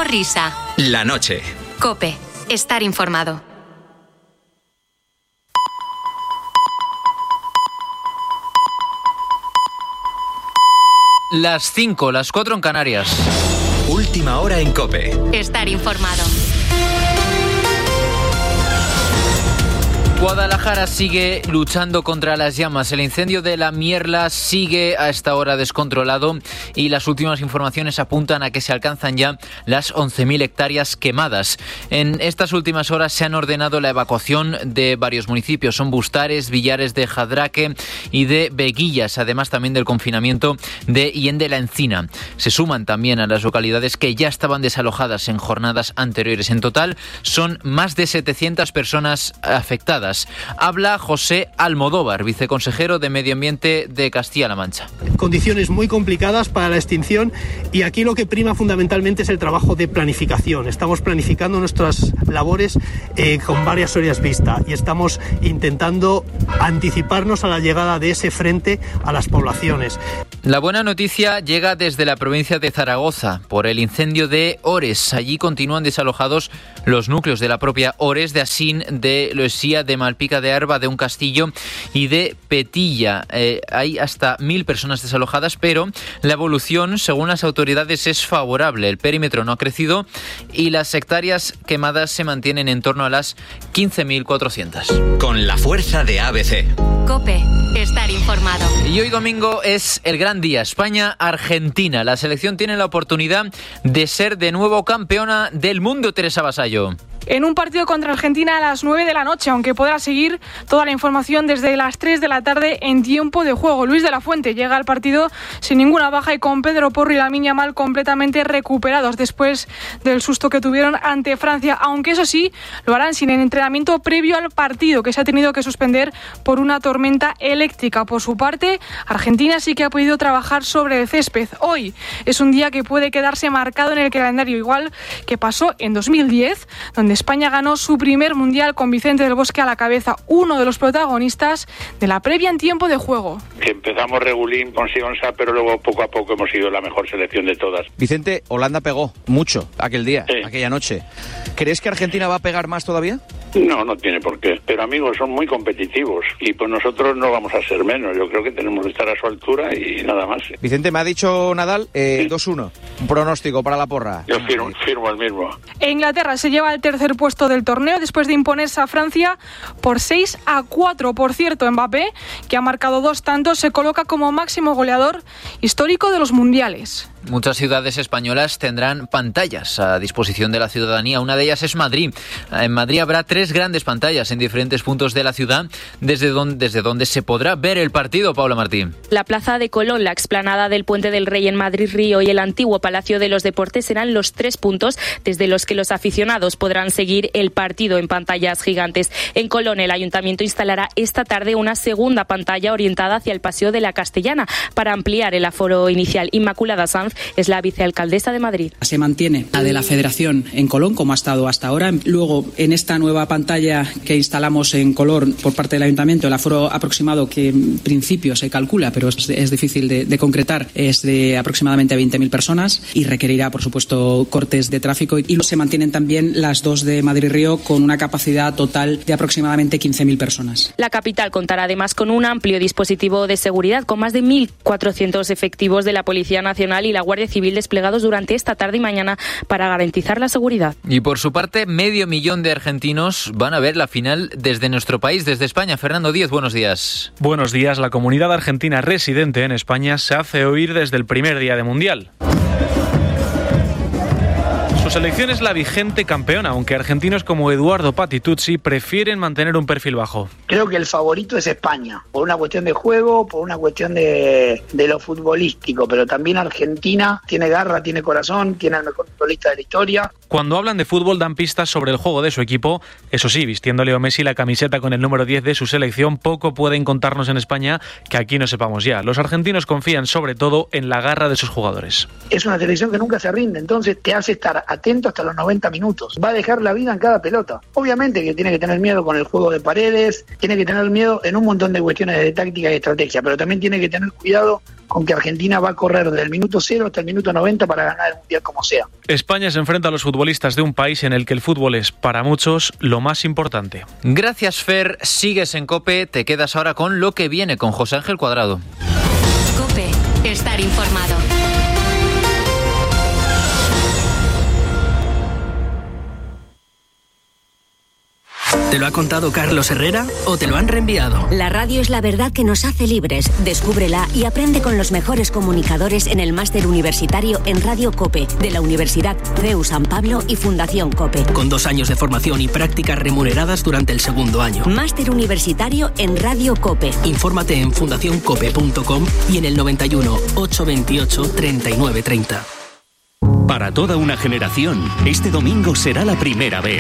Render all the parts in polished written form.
Humor, risa. La noche. COPE. Estar informado. Las 5, las 4 en Canarias. Última hora en COPE. Estar informado. Guadalajara sigue luchando contra las llamas. El incendio de la Mierla sigue a esta hora descontrolado y las últimas informaciones apuntan a que se alcanzan ya las 11.000 hectáreas quemadas. En estas últimas horas se han ordenado la evacuación de varios municipios. Son Bustares, Villares de Jadraque y de Veguillas, además también del confinamiento de Hien de la Encina. Se suman también a las localidades que ya estaban desalojadas en jornadas anteriores. En total son más de 700 personas afectadas. Habla José Almodóvar, viceconsejero de Medio Ambiente de Castilla-La Mancha. Condiciones muy complicadas para la extinción y aquí lo que prima fundamentalmente es el trabajo de planificación. Estamos planificando nuestras labores con varias horas vista y estamos intentando anticiparnos a la llegada de ese frente a las poblaciones. La buena noticia llega desde la provincia de Zaragoza por el incendio de Ores. Allí continúan desalojados los núcleos de la propia Ores, de Asín, de Loesía, de Malpica de Arba, de Un Castillo y de Petilla. Hay hasta 1.000 personas desalojadas, pero la evolución, según las autoridades, es favorable. El perímetro no ha crecido y las hectáreas quemadas se mantienen en torno a las 15.400. Con la fuerza de ABC. COPE. Estar informado. Y hoy domingo es el gran día. España-Argentina. La selección tiene la oportunidad de ser de nuevo campeona del mundo, Teresa Vasallo. En un partido contra Argentina a las 9 de la noche, aunque podrá seguir toda la información desde las 3 de la tarde en tiempo de juego. Luis de la Fuente llega al partido sin ninguna baja y con Pedro Porro y Lamine Yamal completamente recuperados después del susto que tuvieron ante Francia, aunque eso sí, lo harán sin el entrenamiento previo al partido, que se ha tenido que suspender por una tormenta eléctrica. Por su parte, Argentina sí que ha podido trabajar sobre el césped. Hoy es un día que puede quedarse marcado en el calendario, igual que pasó en 2010, donde España ganó su primer mundial con Vicente del Bosque a la cabeza, uno de los protagonistas de la previa en tiempo de juego. Que empezamos regulín con Sionsa, pero luego poco a poco hemos sido la mejor selección de todas. Vicente, Holanda pegó mucho aquel día, sí. Aquella noche. ¿Crees que Argentina va a pegar más todavía? No tiene por qué. Pero amigos, son muy competitivos y pues nosotros no vamos a ser menos. Yo creo que tenemos que estar a su altura y nada más. Vicente, me ha dicho Nadal 2-1. Un pronóstico para la porra. Yo firmo el mismo. Inglaterra se lleva el tercer puesto del torneo después de imponerse a Francia por 6-4. Por cierto, Mbappé, que ha marcado 2 tantos, se coloca como máximo goleador histórico de los mundiales. Muchas ciudades españolas tendrán pantallas a disposición de la ciudadanía. Una de ellas es Madrid. En Madrid habrá 3 grandes pantallas en diferentes puntos de la ciudad, desde donde se podrá ver el partido, Paula Martín. La Plaza de Colón, la explanada del Puente del Rey en Madrid-Río y el antiguo Palacio de los Deportes serán los 3 puntos desde los que los aficionados podrán seguir el partido en pantallas gigantes. En Colón, el Ayuntamiento instalará esta tarde una segunda pantalla orientada hacia el Paseo de la Castellana para ampliar el aforo inicial. Inmaculada Sanz es la vicealcaldesa de Madrid. Se mantiene la de la Federación en Colón, como ha estado hasta ahora. Luego, en esta nueva pantalla que instalamos en Colón por parte del Ayuntamiento, el aforo aproximado que en principio se calcula, pero es difícil de concretar, es de aproximadamente 20.000 personas y requerirá, por supuesto, cortes de tráfico. Y se mantienen también las 2 de Madrid-Río con una capacidad total de aproximadamente 15.000 personas. La capital contará además con un amplio dispositivo de seguridad, con más de 1.400 efectivos de la Policía Nacional y la Guardia Civil desplegados durante esta tarde y mañana para garantizar la seguridad. Y por su parte, 500.000 de argentinos van a ver la final desde nuestro país, desde España. Fernando Díez, buenos días. Buenos días. La comunidad argentina residente en España se hace oír desde el primer día de Mundial. Su selección es la vigente campeona, aunque argentinos como Eduardo Patituzzi prefieren mantener un perfil bajo. Creo que el favorito es España, por una cuestión de juego, por una cuestión de lo futbolístico, pero también Argentina tiene garra, tiene corazón, tiene el mejor futbolista de la historia. Cuando hablan de fútbol dan pistas sobre el juego de su equipo, eso sí, vistiendo Leo Messi la camiseta con el número 10 de su selección, poco pueden contarnos en España que aquí no sepamos ya. Los argentinos confían sobre todo en la garra de sus jugadores. Es una selección que nunca se rinde, entonces te hace estar atento hasta los 90 minutos. Va a dejar la vida en cada pelota. Obviamente que tiene que tener miedo con el juego de paredes, tiene que tener miedo en un montón de cuestiones de táctica y estrategia, pero también tiene que tener cuidado con que Argentina va a correr desde el minuto 0 hasta el minuto 90 para ganar el Mundial como sea. España se enfrenta a los futbolistas de un país en el que el fútbol es, para muchos, lo más importante. Gracias, Fer. Sigues en COPE. Te quedas ahora con lo que viene con José Ángel Cuadrado. COPE. Estar informado. ¿Te lo ha contado Carlos Herrera o te lo han reenviado? La radio es la verdad que nos hace libres. Descúbrela y aprende con los mejores comunicadores en el máster universitario en Radio COPE de la Universidad CEU San Pablo y Fundación COPE. Con 2 años de formación y prácticas remuneradas durante el segundo año. Máster universitario en Radio COPE. Infórmate en fundacioncope.com y en el 91 828 3930. Para toda una generación, este domingo será la primera vez.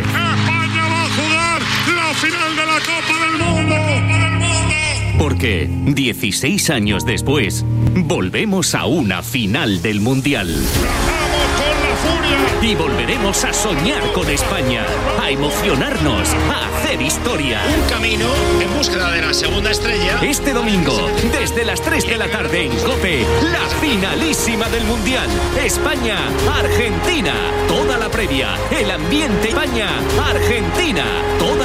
Final de la Copa del Mundo. Porque 16 años después, volvemos a una final del Mundial. ¡Vamos con la furia! Y volveremos a soñar con España, a emocionarnos, a hacer historia. Un camino en búsqueda de la segunda estrella. Este domingo, desde las 3 de la tarde en COPE, la finalísima del Mundial. España-Argentina. Toda la previa, el ambiente España-Argentina. Toda